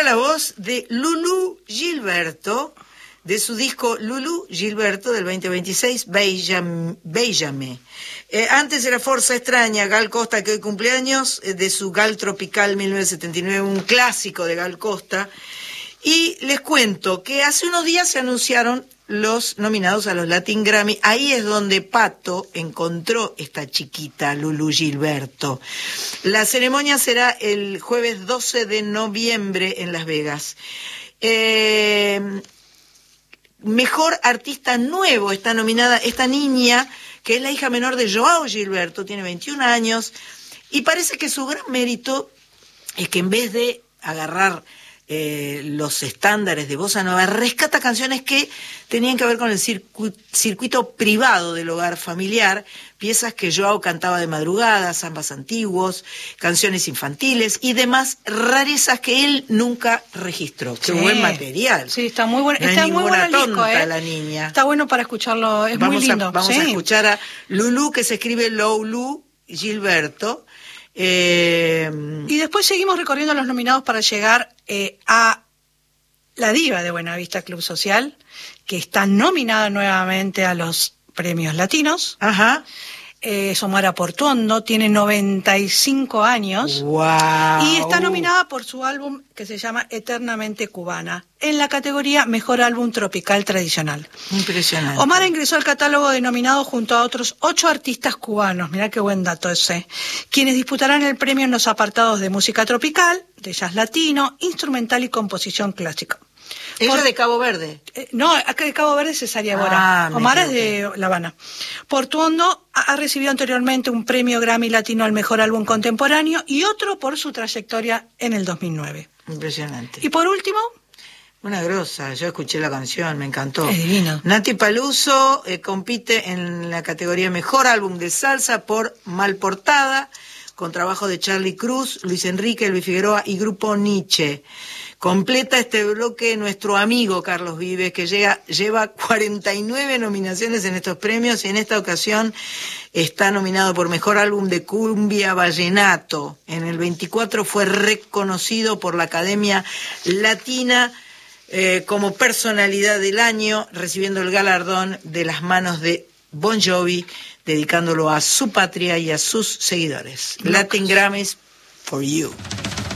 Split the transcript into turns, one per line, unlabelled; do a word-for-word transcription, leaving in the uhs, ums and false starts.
era la voz de Lulú Gilberto, de su disco Lulú Gilberto del veinte veintiséis, Béjame. Eh, antes era Forza Extraña, Gal Costa, que hoy cumpleaños, eh, de su Gal Tropical mil novecientos setenta y nueve, un clásico de Gal Costa. Y les cuento que hace unos días se anunciaron los nominados a los Latin Grammy. Ahí es donde Pato encontró esta chiquita, Lulú Gilberto. La ceremonia será el jueves doce de noviembre en Las Vegas. Eh, mejor artista nuevo está nominada esta niña, que es la hija menor de Joao Gilberto, tiene veintiún años, y parece que su gran mérito es que en vez de agarrar Eh, los estándares de bossa nova, rescata canciones que tenían que ver con el circu- circuito privado del hogar familiar, piezas que Joao cantaba de madrugada, zambas antiguos, canciones infantiles y demás rarezas que él nunca registró. Qué
Sí.
buen material.
Sí, está muy bueno.
No
está
es
muy
ninguna
bueno el disco,
tonta
¿eh?
la niña.
Está bueno para escucharlo, es
vamos
muy lindo.
A, vamos
sí.
a escuchar a Lulú, que se escribe Loulou Gilberto. Eh,
y después seguimos recorriendo los nominados para llegar eh, a la diva de Buenavista Club Social, que está nominada nuevamente a los premios latinos.
Ajá.
Eh, Xiomara Portuondo, tiene noventa y cinco años.
¡Wow!
Y está nominada por su álbum que se llama Eternamente Cubana, en la categoría Mejor Álbum Tropical Tradicional.
Impresionante.
Omar ingresó al catálogo de nominados junto a otros ocho artistas cubanos, mirá qué buen dato ese, quienes disputarán el premio en los apartados de música tropical, de jazz latino, instrumental y composición clásica.
Ella
Por,
es de Cabo Verde.
Eh, no, acá de Cabo Verde es Cesaria Bora.
Ah,
Omar es de La Habana. Portuondo ha, ha recibido anteriormente un premio Grammy Latino al Mejor Álbum Contemporáneo y otro por su trayectoria en el dos mil nueve.
Impresionante.
Y por último...
Una grosa, yo escuché la canción, me encantó.
Es divino.
Nati Peluso eh, compite en la categoría Mejor Álbum de Salsa por Mal Portada, con trabajo de Charly Cruz, Luis Enrique, Luis Figueroa y Grupo Nietzsche. Completa este bloque nuestro amigo Carlos Vives, que llega, lleva cuarenta y nueve nominaciones en estos premios y en esta ocasión está nominado por Mejor Álbum de Cumbia Vallenato. En el veinticuatro fue reconocido por la Academia Latina eh, como personalidad del año, recibiendo el galardón de las manos de Bon Jovi, dedicándolo a su patria y a sus seguidores. Latin Grammys for you.